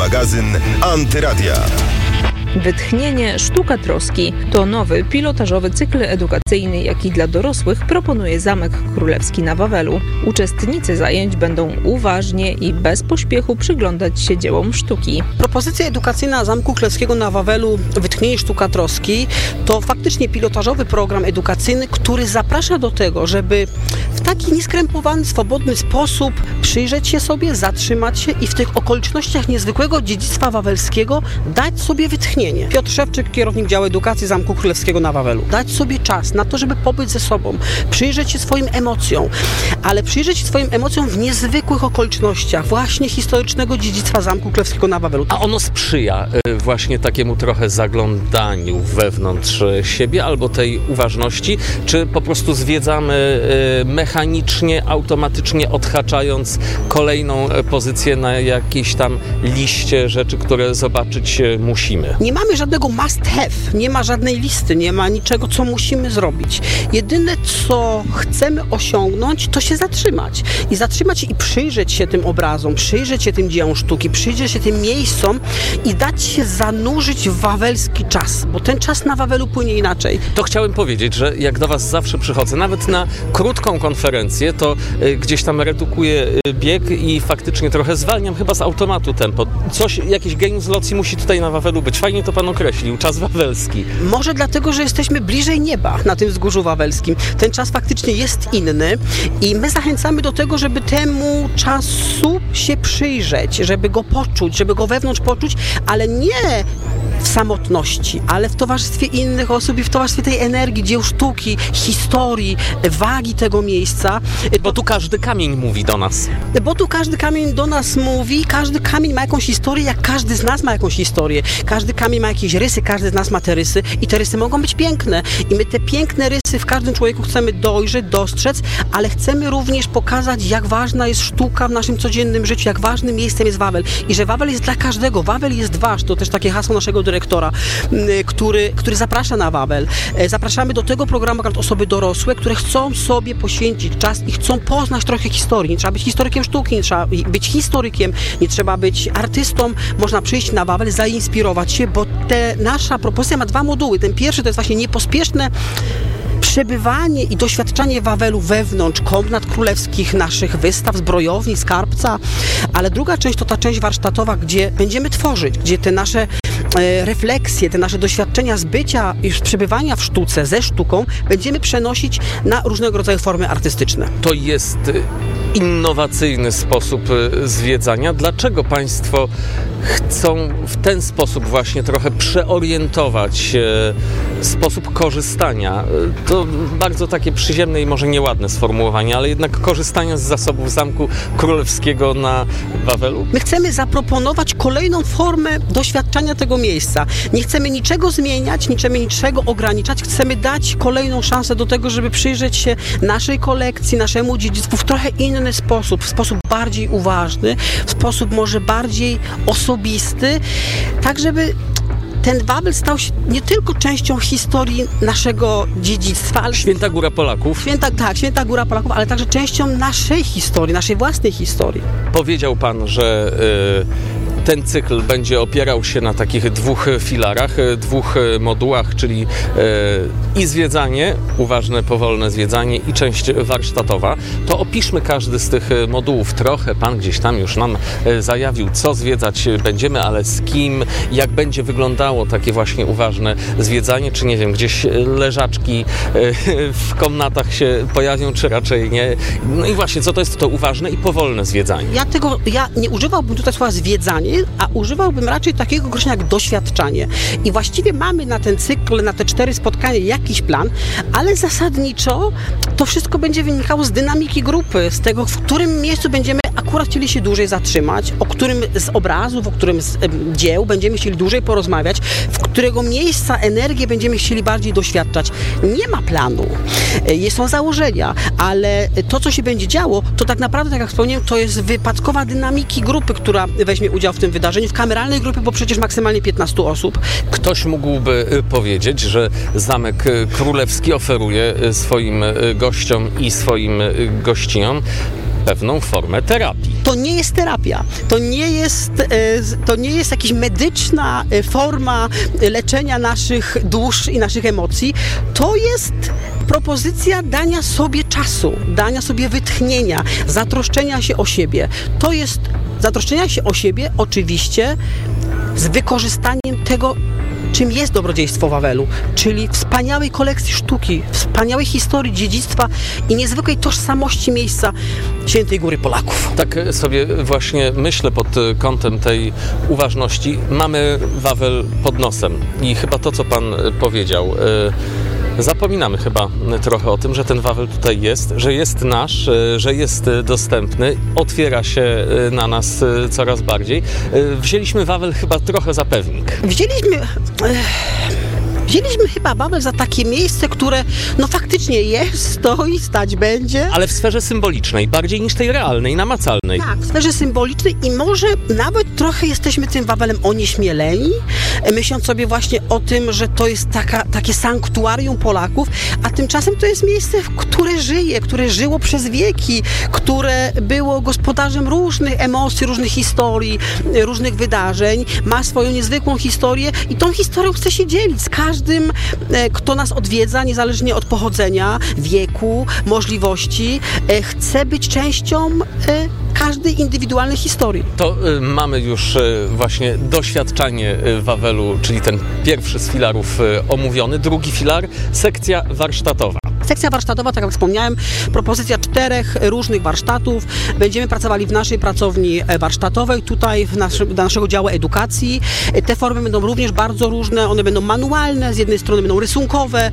Magazyn Antyradia. Wytchnienie Sztuka Troski to nowy, pilotażowy cykl edukacyjny, jaki dla dorosłych proponuje Zamek Królewski na Wawelu. Uczestnicy zajęć będą uważnie i bez pośpiechu przyglądać się dziełom sztuki. Propozycja edukacyjna Zamku Królewskiego na Wawelu Wytchnienie Sztuka Troski to faktycznie pilotażowy program edukacyjny, który zaprasza do tego, żeby w taki nieskrępowany, swobodny sposób przyjrzeć się sobie, zatrzymać się i w tych okolicznościach niezwykłego dziedzictwa wawelskiego dać sobie wytchnienie. Piotr Szewczyk, kierownik działu edukacji Zamku Królewskiego na Wawelu. Dać sobie czas na to, żeby pobyć ze sobą, przyjrzeć się swoim emocjom, ale przyjrzeć się swoim emocjom w niezwykłych okolicznościach właśnie historycznego dziedzictwa Zamku Królewskiego na Wawelu. A ono sprzyja właśnie takiemu trochę zaglądaniu wewnątrz siebie albo tej uważności, czy po prostu zwiedzamy mechanicznie, automatycznie odhaczając kolejną pozycję na jakiejś tam liście rzeczy, które zobaczyć musimy? Nie mamy żadnego must have, nie ma żadnej listy, nie ma niczego, co musimy zrobić. Jedyne, co chcemy osiągnąć, to się zatrzymać. I zatrzymać i przyjrzeć się tym obrazom, przyjrzeć się tym dziełom sztuki, przyjrzeć się tym miejscom i dać się zanurzyć w wawelski czas, bo ten czas na Wawelu płynie inaczej. To chciałem powiedzieć, że jak do Was zawsze przychodzę, nawet na krótką konferencję, to gdzieś tam redukuję bieg i faktycznie trochę zwalniam chyba z automatu tempo. Jakiś genius loci musi tutaj na Wawelu być. Fajnie to Pan określił, czas wawelski. Może dlatego, że jesteśmy bliżej nieba na tym wzgórzu wawelskim. Ten czas faktycznie jest inny i my zachęcamy do tego, żeby temu czasu się przyjrzeć, żeby go poczuć, żeby go wewnątrz poczuć, ale nie w samotności, ale w towarzystwie innych osób i w towarzystwie tej energii, dzieł sztuki, historii, wagi tego miejsca. Bo tu każdy kamień mówi do nas. Każdy kamień ma jakąś historię, jak każdy z nas ma jakąś historię. Każdy kamień ma jakieś rysy, każdy z nas ma te rysy i te rysy mogą być piękne. I my te piękne rysy w każdym człowieku chcemy dojrzeć, dostrzec, ale chcemy również pokazać, jak ważna jest sztuka w naszym codziennym życiu, jak ważnym miejscem jest Wawel i że Wawel jest dla każdego. Wawel jest wasz. To też takie hasło naszego dyrektora, który zaprasza na Wawel. Zapraszamy do tego programu osoby dorosłe, które chcą sobie poświęcić czas i chcą poznać trochę historii. Nie trzeba być historykiem sztuki, nie trzeba być historykiem, nie trzeba być artystą. Można przyjść na Wawel, zainspirować się, bo nasza propozycja ma 2 moduły. Ten pierwszy to jest właśnie niepospieszne przebywanie i doświadczanie Wawelu wewnątrz komnat królewskich, naszych wystaw, zbrojowni, skarbca, ale druga część to ta część warsztatowa, gdzie będziemy tworzyć, gdzie te nasze refleksje, te nasze doświadczenia z bycia i przebywania w sztuce, ze sztuką będziemy przenosić na różnego rodzaju formy artystyczne. To jest innowacyjny sposób zwiedzania. Dlaczego Państwo chcą w ten sposób właśnie trochę przeorientować sposób korzystania? To bardzo takie przyziemne i może nieładne sformułowanie, ale jednak korzystania z zasobów Zamku Królewskiego na Wawelu? My chcemy zaproponować kolejną formę doświadczania tego miejsca. Nie chcemy niczego zmieniać, nie chcemy niczego ograniczać. Chcemy dać kolejną szansę do tego, żeby przyjrzeć się naszej kolekcji, naszemu dziedzictwu w trochę inny sposób, w sposób bardziej uważny, w sposób może bardziej osobisty, tak żeby ten Wawel stał się nie tylko częścią historii naszego dziedzictwa, ale Święta Góra Polaków. Święta Góra Polaków, ale także częścią naszej historii, naszej własnej historii. Powiedział Pan, że ten cykl będzie opierał się na takich 2 filarach, 2 modułach, czyli i zwiedzanie, uważne, powolne zwiedzanie i część warsztatowa. To opiszmy każdy z tych modułów trochę. Pan gdzieś tam już nam zajawił, co zwiedzać będziemy, ale z kim, jak będzie wyglądało takie właśnie uważne zwiedzanie, czy nie wiem, gdzieś leżaczki w komnatach się pojawią, czy raczej nie. No i właśnie, co to jest to uważne i powolne zwiedzanie? Ja nie używałbym tutaj słowa zwiedzanie, a używałbym raczej takiego określenia jak doświadczanie. I właściwie mamy na ten cykl, na te 4 spotkania jakiś plan, ale zasadniczo to wszystko będzie wynikało z dynamiki grupy, z tego, w którym miejscu będziemy akurat chcieli się dłużej zatrzymać, o którym z obrazów, o którym z dzieł będziemy chcieli dłużej porozmawiać, w którego miejsca energię będziemy chcieli bardziej doświadczać. Nie ma planu, są założenia, ale to, co się będzie działo, to tak naprawdę, tak jak wspomniałem, to jest wypadkowa dynamiki grupy, która weźmie udział w tym wydarzeniu, w kameralnej grupie, bo przecież maksymalnie 15 osób. Ktoś mógłby powiedzieć, że Zamek Królewski oferuje swoim gościom i swoim gościniom pewną formę terapii. To nie jest terapia, to nie jest jakaś medyczna forma leczenia naszych dusz i naszych emocji. To jest propozycja dania sobie czasu, dania sobie wytchnienia, zatroszczenia się o siebie. To jest zatroszczenia się o siebie oczywiście z wykorzystaniem tego, czym jest dobrodziejstwo Wawelu, czyli wspaniałej kolekcji sztuki, wspaniałej historii, dziedzictwa i niezwykłej tożsamości miejsca Świętej Góry Polaków. Tak sobie właśnie myślę pod kątem tej uważności. Mamy Wawel pod nosem i chyba to, co pan powiedział, zapominamy chyba trochę o tym, że ten Wawel tutaj jest, że jest nasz, że jest dostępny, otwiera się na nas coraz bardziej. Wzięliśmy Wawel chyba trochę za pewnik. Wzięliśmy chyba Wawel za takie miejsce, które faktycznie jest, stoi, stać będzie. Ale w sferze symbolicznej, bardziej niż tej realnej, namacalnej. Tak, w sferze symbolicznej i może nawet trochę jesteśmy tym Wawelem onieśmieleni, myśląc sobie właśnie o tym, że to jest takie sanktuarium Polaków, a tymczasem to jest miejsce, które żyło przez wieki, które było gospodarzem różnych emocji, różnych historii, różnych wydarzeń, ma swoją niezwykłą historię i tą historią chce się dzielić z każdym, kto nas odwiedza, niezależnie od pochodzenia, wieku, możliwości, chce być częścią każdej indywidualnej historii. To mamy już właśnie doświadczanie Wawelu, czyli ten pierwszy z filarów omówiony. Drugi filar, sekcja warsztatowa. Sekcja warsztatowa, tak jak wspomniałem, propozycja 4 różnych warsztatów. Będziemy pracowali w naszej pracowni warsztatowej, tutaj do naszego działu edukacji. Te formy będą również bardzo różne, one będą manualne, z jednej strony będą rysunkowe.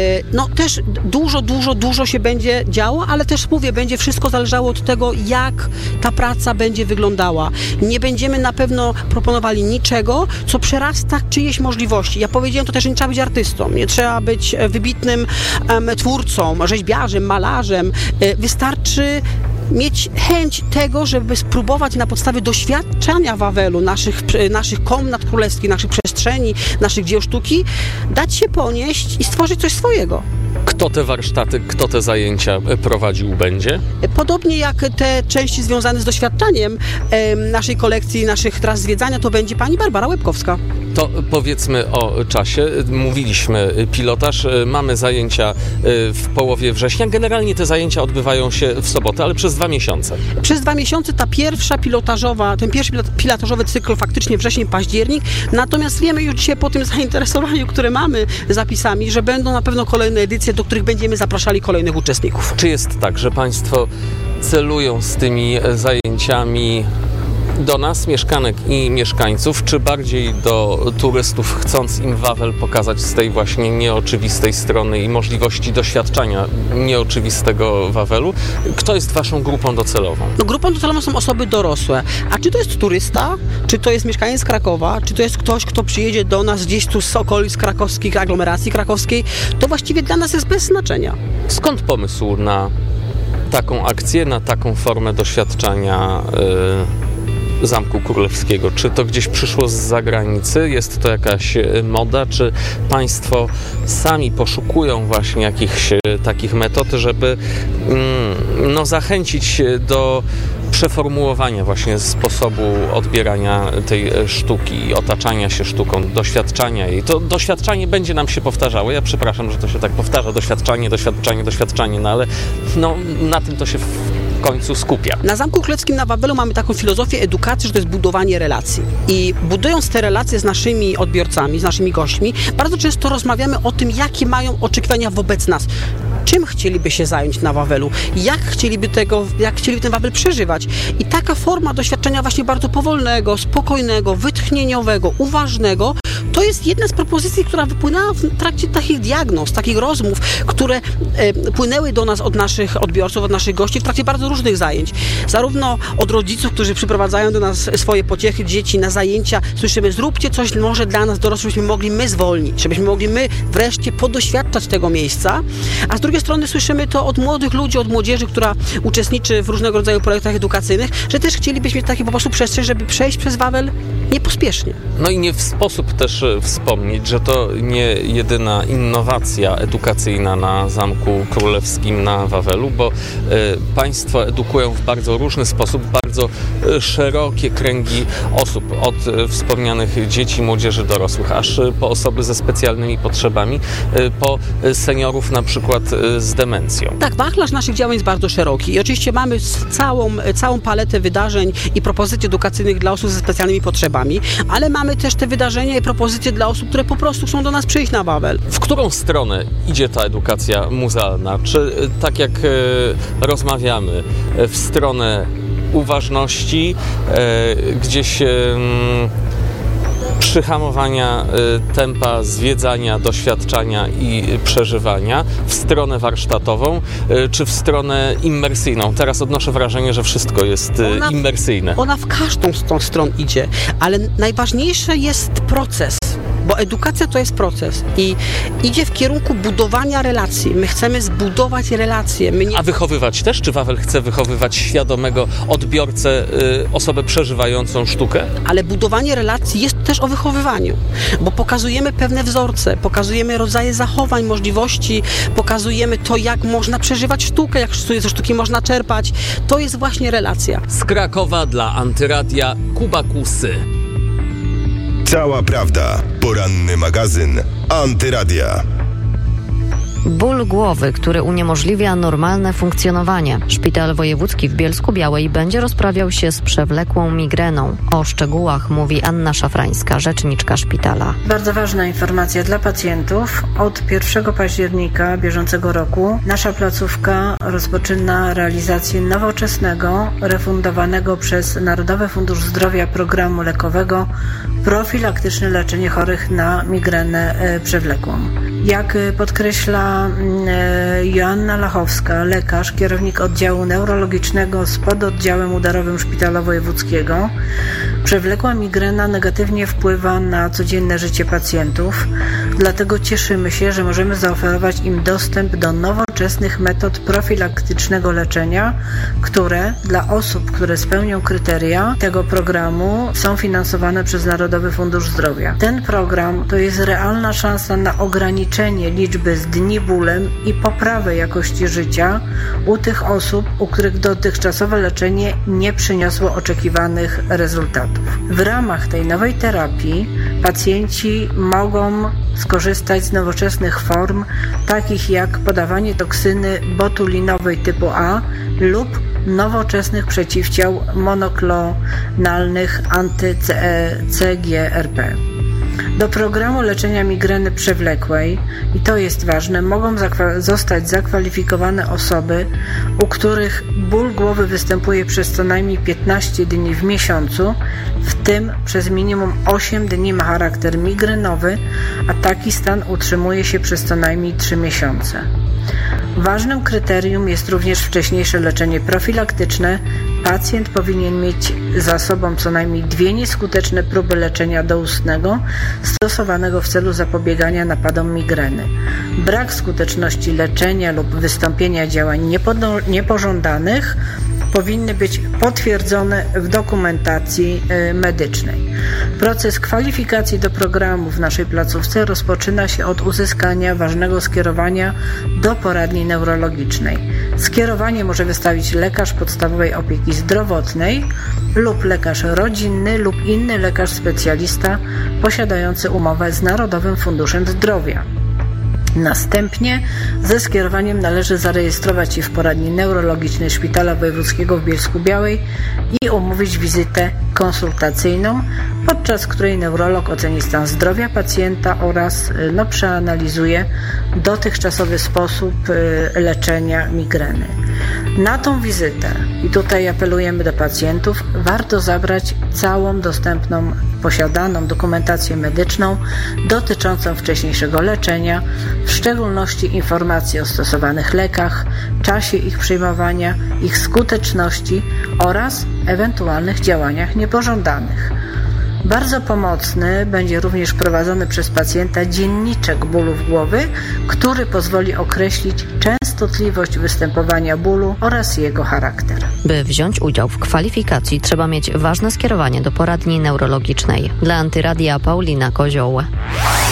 Też dużo się będzie działo, ale też mówię, będzie wszystko zależało od tego, jak ta praca będzie wyglądała. Nie będziemy na pewno proponowali niczego, co przerasta czyjeś możliwości. Ja powiedziałem to też, że nie trzeba być artystą, nie trzeba być wybitnym twórcą, rzeźbiarzem, malarzem. Wystarczy mieć chęć tego, żeby spróbować na podstawie doświadczenia Wawelu, naszych komnat królewskich, naszych przestrzeni, naszych dzieł sztuki, dać się ponieść i stworzyć coś swojego. Kto te warsztaty, kto te zajęcia prowadził będzie? Podobnie jak te części związane z doświadczaniem naszej kolekcji, naszych tras zwiedzania, to będzie pani Barbara Łebkowska. To powiedzmy o czasie. Mówiliśmy pilotaż, mamy zajęcia w połowie września. Generalnie te zajęcia odbywają się w sobotę, ale przez 2 miesiące. Przez 2 miesiące ten pierwszy pilotażowy cykl faktycznie wrzesień, październik. Natomiast wiemy już dzisiaj po tym zainteresowaniu, które mamy zapisami, że będą na pewno kolejne edycje, do których będziemy zapraszali kolejnych uczestników. Czy jest tak, że państwo celują z tymi zajęciami do nas, mieszkanek i mieszkańców, czy bardziej do turystów, chcąc im Wawel pokazać z tej właśnie nieoczywistej strony i możliwości doświadczania nieoczywistego Wawelu? Kto jest waszą grupą docelową? Grupą docelową są osoby dorosłe. A czy to jest turysta, czy to jest mieszkaniec Krakowa, czy to jest ktoś, kto przyjedzie do nas gdzieś tu z okolic krakowskich, aglomeracji krakowskiej, to właściwie dla nas jest bez znaczenia. Skąd pomysł na taką akcję, na taką formę doświadczania Zamku Królewskiego? Czy to gdzieś przyszło z zagranicy? Jest to jakaś moda? Czy państwo sami poszukują właśnie jakichś takich metod, żeby zachęcić do przeformułowania właśnie sposobu odbierania tej sztuki i otaczania się sztuką, doświadczania jej? To doświadczanie będzie nam się powtarzało. Ja przepraszam, że to się tak powtarza. Doświadczanie, ale na tym to się w końcu skupia. Na Zamku Królewskim na Wawelu mamy taką filozofię edukacji, że to jest budowanie relacji. I budując te relacje z naszymi odbiorcami, z naszymi gośćmi, bardzo często rozmawiamy o tym, jakie mają oczekiwania wobec nas. Czym chcieliby się zająć na Wawelu? Jak chcieliby ten Wawel przeżywać? I taka forma doświadczenia właśnie bardzo powolnego, spokojnego, wytchnieniowego, uważnego, to jest jedna z propozycji, która wypłynęła w trakcie takich diagnoz, takich rozmów, które płynęły do nas od naszych odbiorców, od naszych gości w trakcie bardzo różnych zajęć. Zarówno od rodziców, którzy przyprowadzają do nas swoje pociechy, dzieci na zajęcia, słyszymy, zróbcie coś może dla nas dorosłych, żebyśmy mogli my zwolnić, żebyśmy mogli my wreszcie podoświadczać tego miejsca, a z drugiej strony słyszymy to od młodych ludzi, od młodzieży, która uczestniczy w różnego rodzaju projektach edukacyjnych, że też chcielibyśmy mieć taki po prostu przestrzeń, żeby przejść przez Wawel niepospiesznie. No i nie w sposób też wspomnieć, że to nie jedyna innowacja edukacyjna na Zamku Królewskim na Wawelu, bo państwo edukują w bardzo różny sposób, bardzo szerokie kręgi osób, od wspomnianych dzieci, młodzieży, dorosłych, aż po osoby ze specjalnymi potrzebami, po seniorów na przykład z demencją. Tak, wachlarz naszych działań jest bardzo szeroki i oczywiście mamy całą paletę wydarzeń i propozycji edukacyjnych dla osób ze specjalnymi potrzebami, ale mamy też te wydarzenia i propozycje dla osób, które po prostu chcą do nas przyjść na Wawel. W którą stronę idzie ta edukacja muzealna? Czy tak jak rozmawiamy, w stronę uważności, gdzieś przyhamowania tempa zwiedzania, doświadczania i przeżywania, w stronę warsztatową, czy w stronę immersyjną? Teraz odnoszę wrażenie, że wszystko jest immersyjne. Ona w każdą z tą stron idzie, ale najważniejszy jest proces. Bo edukacja to jest proces i idzie w kierunku budowania relacji. My chcemy zbudować relacje. A wychowywać też? Czy Wawel chce wychowywać świadomego odbiorcę, osobę przeżywającą sztukę? Ale budowanie relacji jest też o wychowywaniu, bo pokazujemy pewne wzorce, pokazujemy rodzaje zachowań, możliwości, pokazujemy to, jak można przeżywać sztukę, jak ze sztuki można czerpać. To jest właśnie relacja. Z Krakowa dla Antyradia Kuba Kusy. Cała prawda. Poranny magazyn Antyradia. Ból głowy, który uniemożliwia normalne funkcjonowanie. Szpital Wojewódzki w Bielsku-Białej będzie rozprawiał się z przewlekłą migreną. O szczegółach mówi Anna Szafrańska, rzeczniczka szpitala. Bardzo ważna informacja dla pacjentów. Od 1 października bieżącego roku nasza placówka rozpoczyna realizację nowoczesnego, refundowanego przez Narodowy Fundusz Zdrowia programu lekowego profilaktyczne leczenie chorych na migrenę przewlekłą. Jak podkreśla Joanna Lachowska, lekarz, kierownik oddziału neurologicznego z pododdziałem udarowym Szpitala Wojewódzkiego, przewlekła migrena negatywnie wpływa na codzienne życie pacjentów, dlatego cieszymy się, że możemy zaoferować im dostęp do nowoczesnych metod profilaktycznego leczenia, które dla osób, które spełnią kryteria tego programu, są finansowane przez Narodowy Fundusz Zdrowia. Ten program to jest realna szansa na ograniczenie liczby dni bólem i poprawę jakości życia u tych osób, u których dotychczasowe leczenie nie przyniosło oczekiwanych rezultatów. W ramach tej nowej terapii pacjenci mogą skorzystać z nowoczesnych form, takich jak podawanie toksyny botulinowej typu A lub nowoczesnych przeciwciał monoklonalnych anty-CGRP. Do programu leczenia migreny przewlekłej, i to jest ważne, mogą zostać zakwalifikowane osoby, u których ból głowy występuje przez co najmniej 15 dni w miesiącu, w tym przez minimum 8 dni ma charakter migrenowy, a taki stan utrzymuje się przez co najmniej 3 miesiące. Ważnym kryterium jest również wcześniejsze leczenie profilaktyczne. Pacjent powinien mieć za sobą co najmniej 2 nieskuteczne próby leczenia doustnego stosowanego w celu zapobiegania napadom migreny. Brak skuteczności leczenia lub wystąpienia działań niepożądanych powinny być potwierdzone w dokumentacji medycznej. Proces kwalifikacji do programu w naszej placówce rozpoczyna się od uzyskania ważnego skierowania do poradni neurologicznej. Skierowanie może wystawić lekarz podstawowej opieki zdrowotnej lub lekarz rodzinny lub inny lekarz specjalista posiadający umowę z Narodowym Funduszem Zdrowia. Następnie ze skierowaniem należy zarejestrować się w poradni neurologicznej Szpitala Wojewódzkiego w Bielsku-Białej i umówić wizytę konsultacyjną, podczas której neurolog oceni stan zdrowia pacjenta oraz przeanalizuje dotychczasowy sposób leczenia migreny. Na tą wizytę, i tutaj apelujemy do pacjentów, warto zabrać całą dostępną, posiadaną dokumentację medyczną dotyczącą wcześniejszego leczenia, w szczególności informacji o stosowanych lekach, czasie ich przyjmowania, ich skuteczności oraz ewentualnych działaniach niepożądanych. Bardzo pomocny będzie również prowadzony przez pacjenta dzienniczek bólów głowy, który pozwoli określić częstotliwość występowania bólu oraz jego charakter. By wziąć udział w kwalifikacji, trzeba mieć ważne skierowanie do poradni neurologicznej. Dla Antyradia Paulina Kozioł.